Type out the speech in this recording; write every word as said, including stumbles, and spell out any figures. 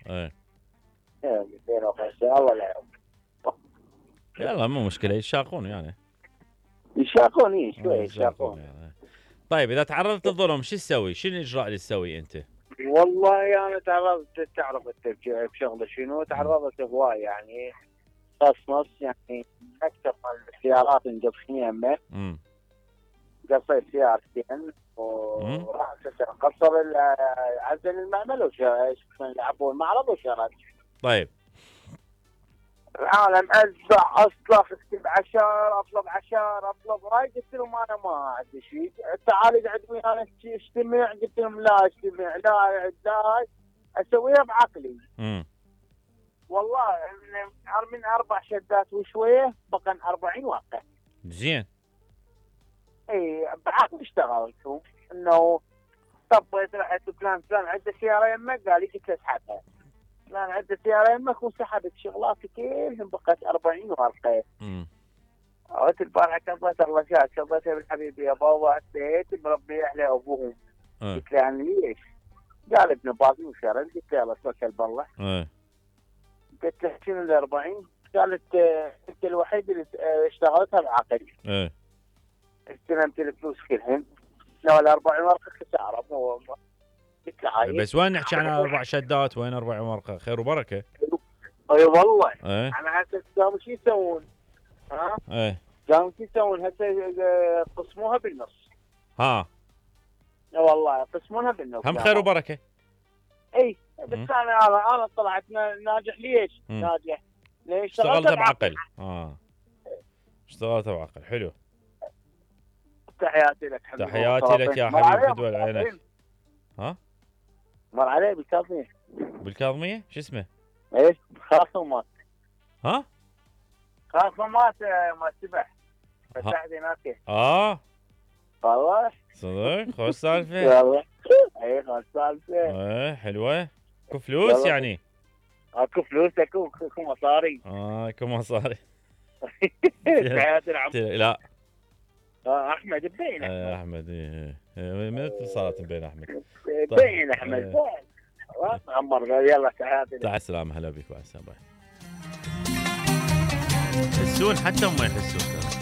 ايه مئتين وخمسة ولا يلا مو مشكله يشاقون يعني. يشاقون ايه شوي آه، يشاقون يشاقون. يعني. طيب اذا تعرضت للظلم شو تسوي؟ شنو الاجراء اللي تسويه انت؟ والله انا تعرضت، تعرف انت بشغله شنو، تعرضت هواي يعني نص نص يعني. اكثر من السيارات نقص يمه، امم قصيت سيارتين ورحت قصر عزل المعمل وش يلعبون المعرض وشرد. طيب العالم ازع اصلخ اكتب عشر اطلب عشر اطلب هاي، قلت لهم انا ما عندي شيء، تعال اقعد ويانا اجتمع، قلت لهم لا اجتمع لا لا اسويها بعقلي. امم والله من من اربع شدات وشويه بقى أربعين واقع. زين. اي بعقلي اشتغلت انه طبيت رحت فلان فلان عنده سياره يمك، قال لي قلت له اسحبها، فلان عنده سياره يمك وسحبت شغلاتي كلهم بقت أربعين ورقه. امم عرفت البارحه كبرت الله شاهد، كبرت بالحبيبي يا بابا عديت مربي اهلي ابوهم. اه قلت له يعني ليش؟ قال ابن باقي وشرد. قلت له يلا توكل بالله. اه قلت له شنو ال أربعين؟ قالت انت الوحيد اللي اشتغلتها بعقل. اه استلمت الفلوس كلهن. لا ال أربعين ورقه خساره مو. قلت له هاي بس وين نحكي عن اربع شدات؟ وين اربع ورقه؟ خير وبركه. اي والله. ايه انا هسه قاموا شو يسوون؟ ها؟ ايه قاموا شو يسوون هسه؟ قسموها بالنص. ها والله قسمونها بالنص. هم خير وبركه. اي بس انا انا انا طلعت ناجح. ليش؟ مم. ناجح ليش؟ اشتغلت بعقل. اه اشتغلت بعقل. حلو. تحياتي لك حبيبي. تحياتي لك يا حبيبي فدوى عينك. ها مر عليه بالكاظمية. بالكاظميه شو اسمه؟ ايش؟ خاصمات. ها خاصمات ما سبح فتحت هناك. اه والله صدق خوش سالفه. والله اي خوش سالفه. ايه حلوه. اكو فلوس يعني. اكو فلوس اكو اكو مصاري. اه اكو مصاري. تحياتي لعم لا احمد بين احمد احمد ايه من اتصالات بين احمد بين احمد عمر. يلا تحياتي. تعال السلامه هلا بك. مع السلامه. يحسون حتى هم يحسون.